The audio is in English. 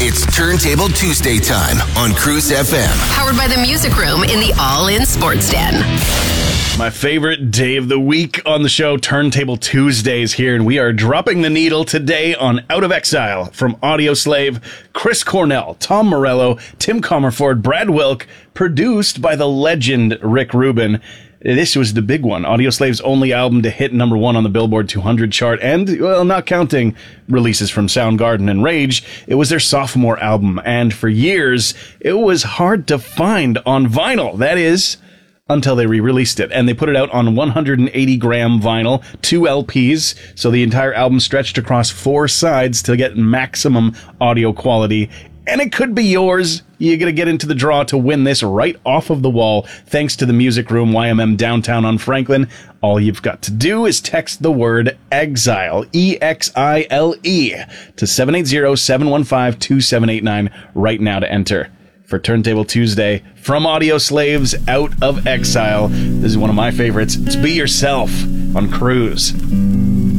It's Turntable Tuesday time on Cruise FM. Powered by the Music Room in the All-In Sports Den. My favorite day of the week on the show, Turntable Tuesdays here, and we are dropping the needle today on Out of Exile from Audioslave, Chris Cornell, Tom Morello, Tim Comerford, Brad Wilk, produced by the legend Rick Rubin. This was the big one, Audioslave's only album to hit number 1 on the Billboard 200 chart, and, well, not counting releases from Soundgarden and Rage, it was their sophomore album, and for years, it was hard to find on vinyl. That is, until they re-released it, and they put it out on 180-gram vinyl, 2 LPs, so the entire album stretched across 4 sides to get maximum audio quality, and it could be yours. You're going to get into the draw to win this right off of the wall, thanks to the Music Room, YMM downtown on Franklin. All you've got to do is text the word EXILE, EXILE, to 780-715-2789 right now to enter. For Turntable Tuesday, from Audioslave's Out of Exile, this is one of my favorites. It's Be Yourself on Cruise.